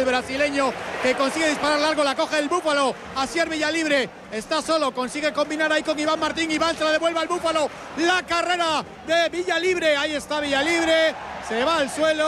brasileño que consigue disparar largo, la coge el Búfalo. Asier Villalibre está solo, consigue combinar ahí con Iván Martín. Iván se la devuelve al Búfalo. La carrera de Villalibre, ahí está Villalibre, se va al suelo.